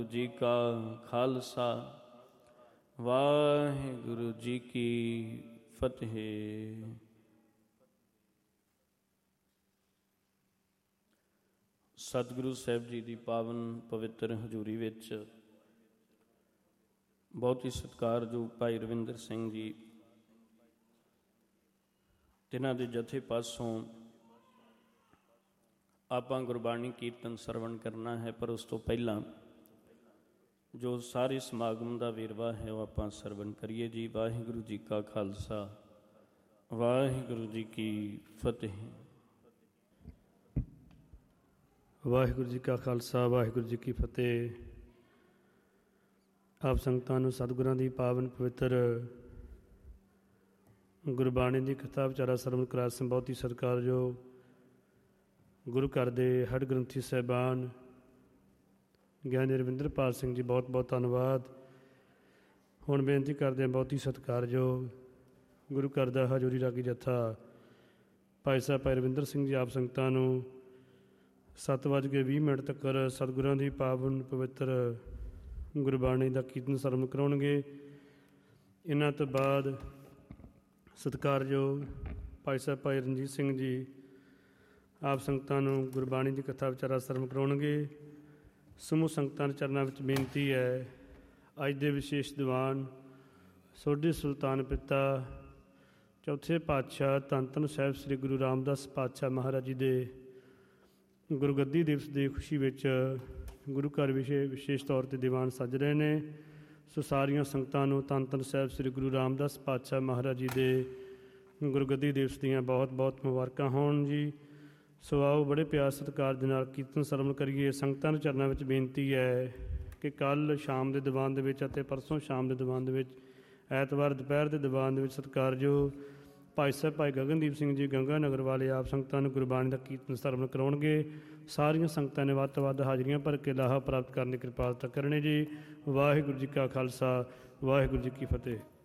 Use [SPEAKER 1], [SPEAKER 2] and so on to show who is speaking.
[SPEAKER 1] ਜੀ ਕਾ ਖਾਲਸਾ ਵਾਹਿਗੁਰੂ ਜੀ ਕੀ ਫਤਿਹ। ਸਤਿਗੁਰੂ ਸਾਹਿਬ ਜੀ ਦੀ ਪਾਵਨ ਪਵਿੱਤਰ ਹਜ਼ੂਰੀ ਵਿੱਚ ਬਹੁਤ ਹੀ ਸਤਿਕਾਰਯੋਗ ਭਾਈ ਰਵਿੰਦਰ ਸਿੰਘ ਜੀ, ਜਿਨ੍ਹਾਂ ਦੇ ਜਥੇ ਪਾਸੋਂ ਆਪਾਂ ਗੁਰਬਾਣੀ ਕੀਰਤਨ ਸਰਵਣ ਕਰਨਾ ਹੈ, ਪਰ ਉਸ ਤੋਂ ਪਹਿਲਾਂ ਜੋ ਸਾਰੇ ਸਮਾਗਮ ਦਾ ਵੇਰਵਾ ਹੈ ਉਹ ਆਪਾਂ ਸਰਵਣ ਕਰੀਏ ਜੀ। ਵਾਹਿਗੁਰੂ ਜੀ ਕਾ ਖਾਲਸਾ ਵਾਹਿਗੁਰੂ ਜੀ ਕੀ ਫਤਿਹ।
[SPEAKER 2] ਵਾਹਿਗੁਰੂ ਜੀ ਕਾ ਖਾਲਸਾ ਵਾਹਿਗੁਰੂ ਜੀ ਕੀ ਫਤਿਹ। ਆਪ ਸੰਗਤਾਂ ਨੂੰ ਸਤਿਗੁਰਾਂ ਦੀ ਪਾਵਨ ਪਵਿੱਤਰ ਗੁਰਬਾਣੀ ਦੀ ਕਥਾ ਵਿਚਾਰਾ ਸਰਵਣ ਕਰਾ ਬਹੁਤ ਹੀ ਸਤਿਕਾਰਯੋਗ ਗੁਰੂ ਘਰ ਦੇ ਹਰ ਗ੍ਰੰਥੀ ਸਾਹਿਬਾਨ ਗਿਆਨੀ ਰਵਿੰਦਰਪਾਲ ਸਿੰਘ ਜੀ, ਬਹੁਤ ਬਹੁਤ ਧੰਨਵਾਦ। ਹੁਣ ਬੇਨਤੀ ਕਰਦੇ ਹਾਂ ਬਹੁਤ ਹੀ ਸਤਿਕਾਰਯੋਗ ਗੁਰੂ ਘਰ ਦਾ ਹਜ਼ੂਰੀ ਰਾਗੀ ਜੱਥਾ ਭਾਈ ਸਾਹਿਬ ਭਾਈ ਰਵਿੰਦਰ ਸਿੰਘ ਜੀ, ਆਪ ਸੰਗਤਾਂ ਨੂੰ 7:20 ਤੱਕ ਸਤਿਗੁਰਾਂ ਦੀ ਪਾਵਨ ਪਵਿੱਤਰ ਗੁਰਬਾਣੀ ਦਾ ਕੀਰਤਨ ਸਰਵਣ ਕਰਾਉਣਗੇ। ਇਹਨਾਂ ਤੋਂ ਬਾਅਦ ਸਤਿਕਾਰਯੋਗ ਭਾਈ ਸਾਹਿਬ ਭਾਈ ਰਣਜੀਤ ਸਿੰਘ ਜੀ, ਆਪ ਸੰਗਤਾਂ ਨੂੰ ਗੁਰਬਾਣੀ ਦੀ ਕਥਾ ਵਿਚਾਰਾ ਸਰਵਣ ਕਰਾਉਣਗੇ। ਸਮੂਹ ਸੰਗਤਾਂ ਦੇ ਚਰਨਾਂ ਵਿੱਚ ਬੇਨਤੀ ਹੈ, ਅੱਜ ਦੇ ਵਿਸ਼ੇਸ਼ ਦੀਵਾਨ ਸੋਢੀ ਸੁਲਤਾਨ ਪਿਤਾ ਚੌਥੇ ਪਾਤਸ਼ਾਹ ਧੰਨ ਧੰਨ ਸਾਹਿਬ ਸ੍ਰੀ ਗੁਰੂ ਰਾਮਦਾਸ ਪਾਤਸ਼ਾਹ ਮਹਾਰਾਜ ਜੀ ਦੇ ਗੁਰਗੱਦੀ ਦਿਵਸ ਦੀ ਖੁਸ਼ੀ ਵਿੱਚ ਗੁਰੂ ਘਰ ਵਿਸ਼ੇਸ਼ ਤੌਰ 'ਤੇ ਦੀਵਾਨ ਸੱਜ ਰਹੇ ਨੇ। ਸੋ ਸਾਰੀਆਂ ਸੰਗਤਾਂ ਨੂੰ ਧੰਨ ਧੰਨ ਸਾਹਿਬ ਸ੍ਰੀ ਗੁਰੂ ਰਾਮਦਾਸ ਪਾਤਸ਼ਾਹ ਮਹਾਰਾਜ ਜੀ ਦੇ ਗੁਰਗੱਦੀ ਦਿਵਸ ਦੀਆਂ ਬਹੁਤ ਬਹੁਤ ਮੁਬਾਰਕਾਂ ਹੋਣ ਜੀ। ਸੋ ਆਓ ਬੜੇ ਪਿਆਰ ਸਤਿਕਾਰ ਦੇ ਨਾਲ ਕੀਰਤਨ ਸਰਵਣ ਕਰੀਏ। ਸੰਗਤਾਂ ਦੇ ਚਰਨਾਂ ਵਿੱਚ ਬੇਨਤੀ ਹੈ ਕਿ ਕੱਲ੍ਹ ਸ਼ਾਮ ਦੇ ਦੀਵਾਨ ਦੇ ਵਿੱਚ ਅਤੇ ਪਰਸੋਂ ਸ਼ਾਮ ਦੇ ਦੀਵਾਨ ਦੇ ਵਿੱਚ, ਐਤਵਾਰ ਦੁਪਹਿਰ ਦੇ ਦੀਵਾਨ ਦੇ ਵਿੱਚ ਸਤਿਕਾਰਯੋਗ ਭਾਈ ਸਾਹਿਬ ਭਾਈ ਗਗਨਦੀਪ ਸਿੰਘ ਜੀ ਗੰਗਾ ਨਗਰ ਵਾਲੇ ਆਪ ਸੰਗਤਾਂ ਨੂੰ ਗੁਰਬਾਣੀ ਦਾ ਕੀਰਤਨ ਸਰਵਣ ਕਰਾਉਣਗੇ। ਸਾਰੀਆਂ ਸੰਗਤਾਂ ਨੇ ਵੱਧ ਤੋਂ ਵੱਧ ਹਾਜ਼ਰੀਆਂ ਭਰ ਕੇ ਲਾਹਾ ਪ੍ਰਾਪਤ ਕਰਨ ਦੀ ਕਿਰਪਾਲਤਾ ਕਰਨੀ ਜੀ। ਵਾਹਿਗੁਰੂ ਜੀ ਕਾ ਖਾਲਸਾ ਵਾਹਿਗੁਰੂ ਜੀ ਕੀ ਫਤਿਹ।